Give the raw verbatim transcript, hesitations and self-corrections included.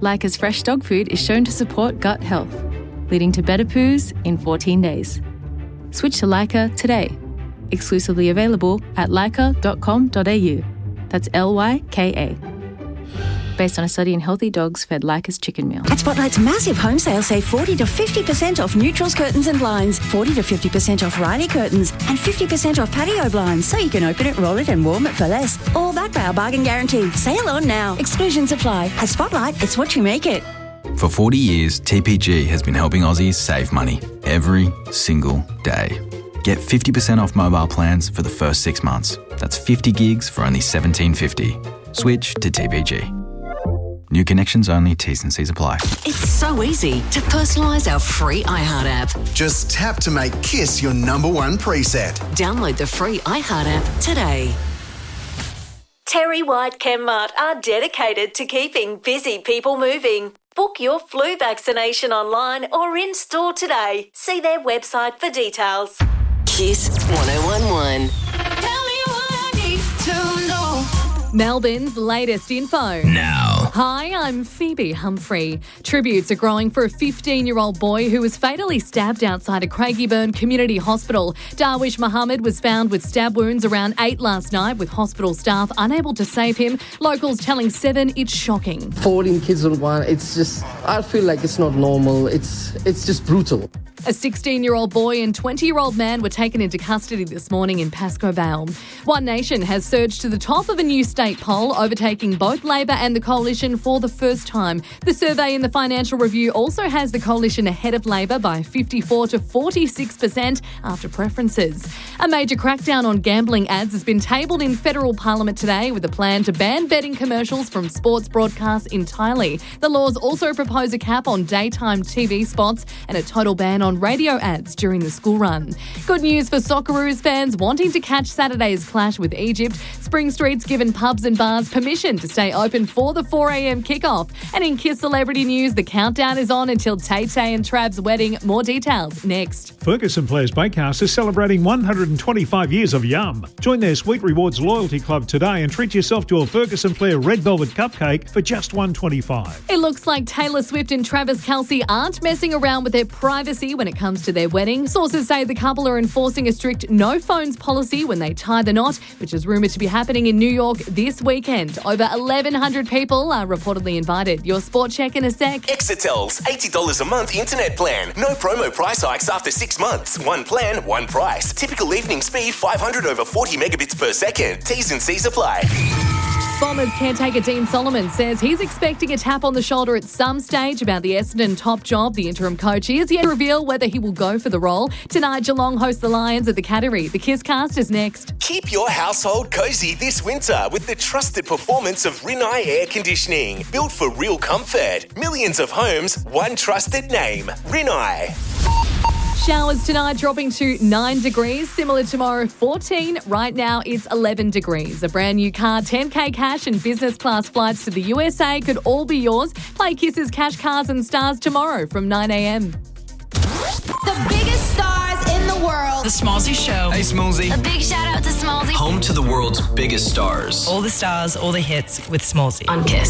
Leica's fresh dog food is shown to support gut health, leading to better poos in fourteen days. Switch to Leica today. Exclusively available at leica dot com dot a u. That's L Y K A. Based on a study in healthy dogs fed Leica's chicken meal. At Spotlight's massive home sale, save forty to fifty percent off neutrals, curtains and blinds, forty to fifty percent off Riley curtains and fifty percent off patio blinds, so you can open it, roll it and warm it for less. All backed by our bargain guarantee. Sale on now. Exclusions apply. At Spotlight, it's what you make it. For forty years, T P G has been helping Aussies save money every single day. Get fifty percent off mobile plans for the first six months. That's fifty gigs for only seventeen fifty. Switch to T P G. New connections only, T's and C's apply. It's so easy to personalise our free iHeart app. Just tap to make Kiss your number one preset. Download the free iHeart app today. Terry White Chemmart are dedicated to keeping busy people moving. Book your flu vaccination online or in store today. See their website for details. Kiss one oh one one. Tell me what I need to know. Melbourne's latest info. Now. Hi, I'm Phoebe Humphrey. Tributes are growing for a fifteen-year-old boy who was fatally stabbed outside a Craigieburn Community Hospital. Darwish Mohammed was found with stab wounds around eight last night, with hospital staff unable to save him. Locals telling Seven it's shocking. fourteen kids on one, it's just, I feel like it's not normal. It's, it's just brutal. A sixteen-year-old boy and twenty-year-old man were taken into custody this morning in Pascoe Vale. One Nation has surged to the top of a new state poll, overtaking both Labor and the Coalition for the first time. The survey in the Financial Review also has the Coalition ahead of Labor by fifty-four to forty-six percent after preferences. A major crackdown on gambling ads has been tabled in federal parliament today, with a plan to ban betting commercials from sports broadcasts entirely. The laws also propose a cap on daytime T V spots and a total ban on radio ads during the school run. Good news for Socceroos fans wanting to catch Saturday's clash with Egypt. Spring Street's given pubs and bars permission to stay open for the four a.m. kickoff. And in Kiss Celebrity News, the countdown is on until Tay-Tay and Trav's wedding. More details next. Ferguson Players Bakehouse is celebrating one hundred twenty-five years of yum. Join their Sweet Rewards loyalty club today and treat yourself to a Ferguson Player Red Velvet Cupcake for just one dollar twenty-five. It looks like Taylor Swift and Travis Kelce aren't messing around with their privacy when it comes to their wedding. Sources say the couple are enforcing a strict no phones policy when they tie the knot, which is rumoured to be happening in New York this weekend. Over eleven hundred people are reportedly invited. Your sport check in a sec. Exetel's eighty dollars a month internet plan. No promo price hikes after six months. One plan, one price. Typical evening speed five hundred over forty megabits per second. T's and C's apply. Bombers caretaker Dean Solomon says he's expecting a tap on the shoulder at some stage about the Essendon top job. The interim coach is yet to reveal whether he will go for the role. Tonight, Geelong hosts the Lions at the Cattery. The Kiss Cast is next. Keep your household cosy this winter with the trusted performance of Rinnai Air Conditioning. Built for real comfort. Millions of homes, one trusted name. Rinnai. Showers tonight dropping to nine degrees. Similar tomorrow, fourteen. Right now, it's eleven degrees. A brand new car, ten K cash and business class flights to the U S A could all be yours. Play Kiss's Cash, Cars and Stars tomorrow from nine a.m. The biggest stars in the world. The Smallsy Show. Hey, Smallsy. A big shout out to Smallsy. Home to the world's biggest stars. All the stars, all the hits with Smallsy. On Kiss.